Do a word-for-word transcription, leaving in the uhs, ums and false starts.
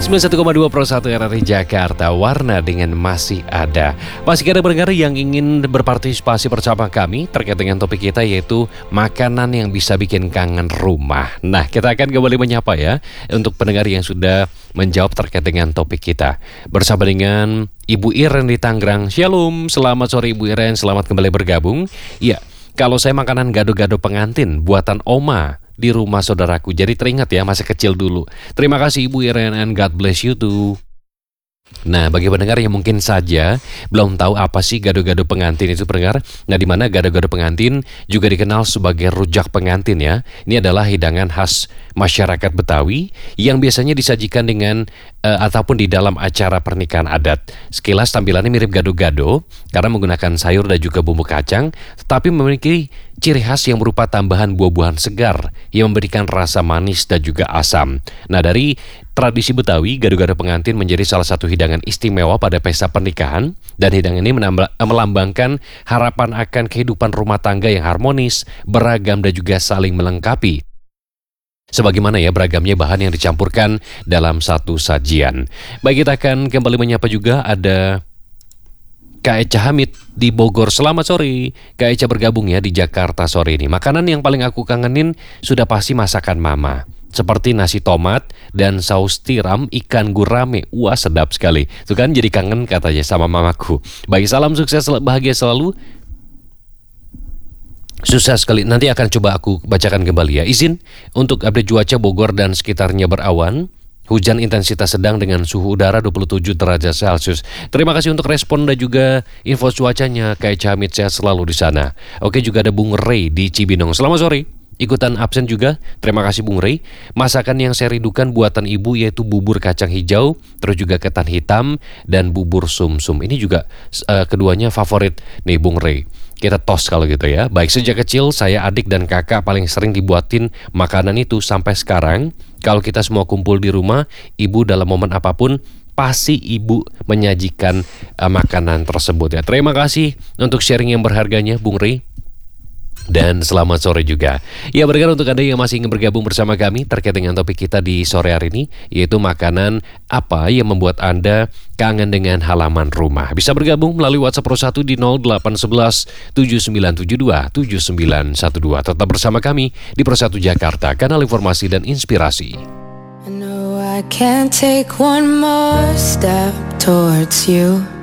sembilan puluh satu koma dua Pro satu R R I Jakarta, warna dengan masih ada. Masih ada pendengar yang ingin berpartisipasi bersama kami terkait dengan topik kita, yaitu makanan yang bisa bikin kangen rumah. Nah, kita akan kembali menyapa ya untuk pendengar yang sudah menjawab terkait dengan topik kita. Bersama dengan Ibu Iren di Tangerang. Shalom, selamat sore Ibu Iren, selamat kembali bergabung. Iya, kalau saya makanan gado-gado pengantin buatan Oma di rumah saudaraku. Jadi teringat ya masa kecil dulu. Terima kasih Ibu Iren, and God bless you too. Nah, bagi pendengar yang mungkin saja belum tahu apa sih gado-gado pengantin itu pendengar. Nah, di mana gado-gado pengantin juga dikenal sebagai rujak pengantin ya. Ini adalah hidangan khas masyarakat Betawi yang biasanya disajikan dengan uh, ataupun di dalam acara pernikahan adat. Sekilas tampilannya mirip gado-gado karena menggunakan sayur dan juga bumbu kacang, tetapi memiliki ciri khas yang berupa tambahan buah-buahan segar yang memberikan rasa manis dan juga asam. Nah, dari tradisi Betawi, gado-gado pengantin menjadi salah satu hidangan istimewa pada pesta pernikahan, dan hidangan ini menambah, melambangkan harapan akan kehidupan rumah tangga yang harmonis, beragam dan juga saling melengkapi. Sebagaimana ya beragamnya bahan yang dicampurkan dalam satu sajian. Baik, kita akan kembali menyapa juga ada Kak Echa Hamid di Bogor. Selamat sore, Kak Echa bergabung ya di Jakarta sore ini. Makanan yang paling aku kangenin sudah pasti masakan mama, seperti nasi tomat dan saus tiram ikan gurame. Wah, sedap sekali. Itu kan jadi kangen katanya sama mamaku. Baik, salam sukses, bahagia selalu. Susah sekali, nanti akan coba aku bacakan kembali ya. Izin untuk update cuaca Bogor dan sekitarnya berawan. Hujan intensitas sedang dengan suhu udara dua puluh tujuh derajat Celcius. Terima kasih untuk respon dan juga info cuacanya. Kak Echa Hamid sehat selalu di sana. Oke, juga ada Bung Rey di Cibinong. Selamat sore. Ikutan absen juga. Terima kasih Bung Rey. Masakan yang saya rindukan buatan ibu yaitu bubur kacang hijau, terus juga ketan hitam dan bubur sumsum. Ini juga uh, keduanya favorit nih Bung Rey. Kita tos kalau gitu ya. Baik, sejak kecil saya, adik dan kakak paling sering dibuatin makanan itu sampai sekarang. Kalau kita semua kumpul di rumah, ibu dalam momen apapun pasti ibu menyajikan uh, makanan tersebut ya. Terima kasih untuk sharing yang berharganya Bung Rey. Dan selamat sore juga. Ya, berkat untuk Anda yang masih ingin bergabung bersama kami terkait dengan topik kita di sore hari ini, yaitu makanan apa yang membuat Anda kangen dengan halaman rumah. Bisa bergabung melalui WhatsApp Pro satu di nol delapan satu satu tujuh sembilan tujuh dua tujuh sembilan satu dua. Tetap bersama kami di Pro satu Jakarta, kanal informasi dan inspirasi. I know I can't take one more step towards you.